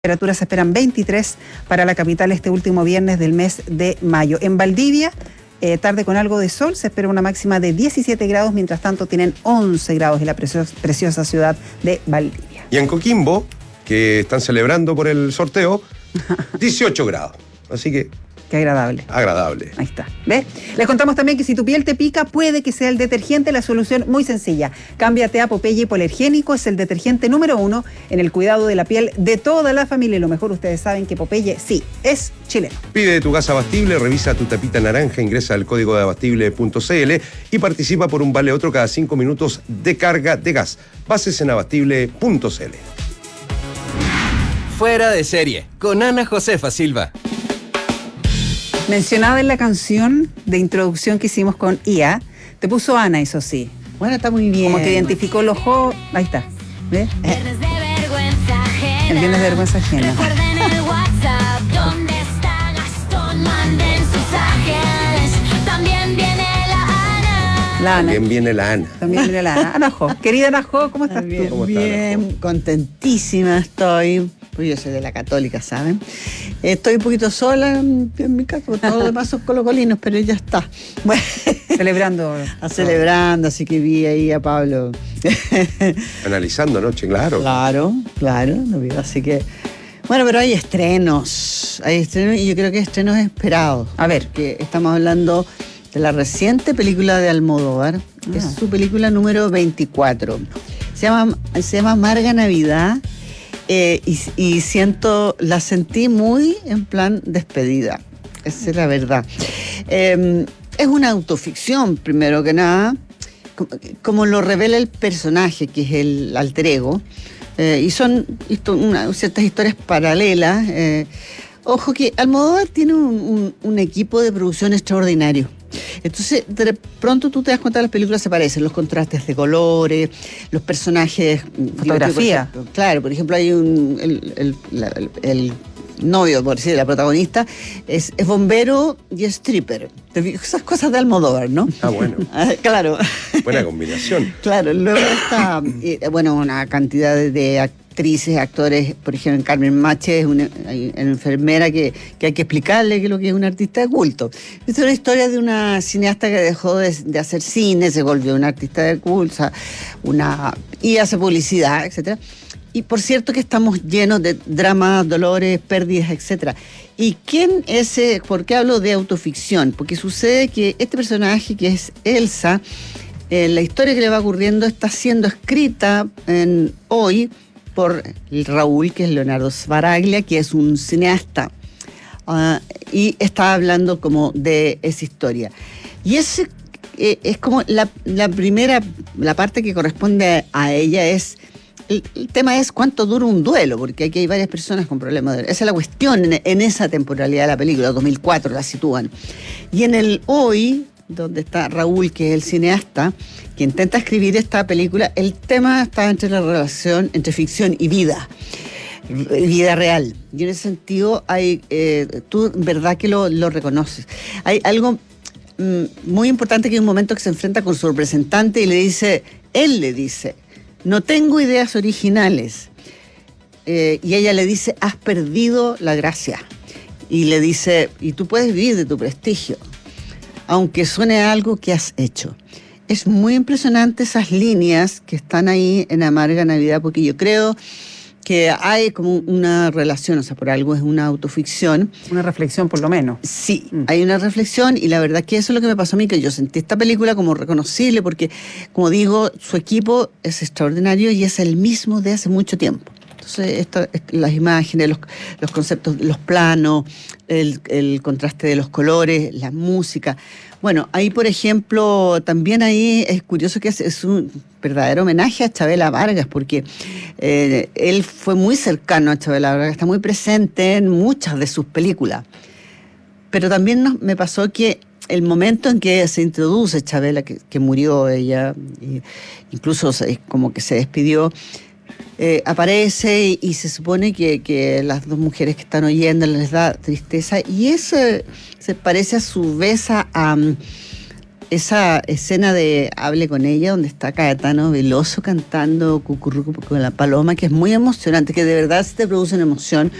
Temperaturas se esperan 23 para la capital este último viernes del mes de mayo. En Valdivia, tarde con algo de sol, se espera una máxima de 17 grados, mientras tanto tienen 11 grados en la preciosa ciudad de Valdivia. Y en Coquimbo, que están celebrando por el sorteo, 18 grados. Así que... Qué agradable. Agradable. Ahí está. ¿Ves? Les contamos también que si tu piel te pica, puede que sea el detergente la solución muy sencilla. Cámbiate a Popeye Hipoalergénico, es el detergente número 1 en el cuidado de la piel de toda la familia. Y lo mejor, ustedes saben que Popeye sí es chileno. Pide tu gas Abastible, revisa tu tapita naranja, ingresa al código de abastible.cl y participa por un vale otro cada 5 minutos de carga de gas. Bases en abastible.cl. Fuera de serie, con Ana Josefa Silva. Mencionada en la canción de introducción que hicimos con IA, te puso Ana, eso sí. Bueno, está muy bien. Como que identificó los juegos. Ahí está. ¿Ves? Viernes de vergüenza ajena. El viernes de vergüenza ajena. Recuerden el WhatsApp. ¿Dónde está Gastón? Manden sus ángeles. También viene la Ana. La Ana. También viene la Ana. También viene la Ana. Ana Jo. Querida Ana Jo, ¿cómo estás Bien, tú? ¿Cómo estás, bien, Ana? contentísima estoy. Pues yo soy de la Católica, ¿saben? Estoy un poquito sola en mi casa, porque todos los demás son colocolinos, pero ya está. Bueno, Celebrando. celebrando, así que vi ahí a Pablo. Analizando anoche, claro. Claro, lo vi, así que... Bueno, pero hay estrenos y yo creo que estrenos esperados. A ver. Que estamos hablando de la reciente película de Almodóvar, que es su película número 24. Se llama Amarga Navidad. Y la sentí muy en plan despedida. Esa es la verdad. Es una autoficción, primero que nada, como lo revela el personaje, que es el alter ego. Y son ciertas historias paralelas. Ojo que Almodóvar tiene un equipo de producción extraordinario. Entonces, de pronto tú te das cuenta que las películas se parecen, los contrastes de colores, los personajes... Fotografía. Claro, por ejemplo, hay el novio, por decir, la protagonista, es bombero y es stripper. Esas cosas de Almodóvar, ¿no? Ah, bueno. Claro. Buena combinación. Claro, luego está, una cantidad de actrices, actores, por ejemplo, en Carmen Mache es una enfermera que hay que explicarle que es lo que es un artista de culto. Es una historia de una cineasta que dejó de hacer cine, se volvió una artista de culto, y hace publicidad, etcétera. Y por cierto que estamos llenos de dramas, dolores, pérdidas, etcétera. ¿Y quién es? ¿Por qué hablo de autoficción? Porque sucede que este personaje, que es Elsa, la historia que le va ocurriendo está siendo escrita hoy por Raúl, que es Leonardo Sbaraglia, que es un cineasta, y está hablando como de esa historia. Y es como la primera, la parte que corresponde a ella es... El tema es cuánto dura un duelo, porque aquí hay varias personas con problemas de duelo. Esa es la cuestión en esa temporalidad de la película, 2004 la sitúan. Y en el hoy, donde está Raúl, que es el cineasta, que intenta escribir esta película, el tema está entre la relación entre ficción y vida real. Y en ese sentido, tú verdad que lo reconoces. Hay algo muy importante, que hay un momento que se enfrenta con su representante y él le dice, no tengo ideas originales. Y ella le dice, has perdido la gracia. Y le dice, y tú puedes vivir de tu prestigio, aunque suene a algo que has hecho. Es muy impresionante esas líneas que están ahí en Amarga Navidad, porque yo creo que hay como una relación, o sea, por algo es una autoficción. Una reflexión, por lo menos. Sí, hay una reflexión, y la verdad que eso es lo que me pasó a mí, que yo sentí esta película como reconocible, porque, como digo, su equipo es extraordinario y es el mismo de hace mucho tiempo. Entonces, las imágenes, los conceptos, los planos, el contraste de los colores, la música. Bueno, ahí, por ejemplo, también ahí es curioso que es un verdadero homenaje a Chabela Vargas, porque él fue muy cercano a Chabela Vargas, está muy presente en muchas de sus películas. Pero también me pasó que el momento en que se introduce Chabela, que murió ella, incluso como que se despidió, aparece y se supone que las dos mujeres que están oyendo les da tristeza, y eso se parece a su vez esa escena de Hable con ella, donde está Caetano Veloso cantando Cucurruco con la paloma, que es muy emocionante, que de verdad se te produce una emoción,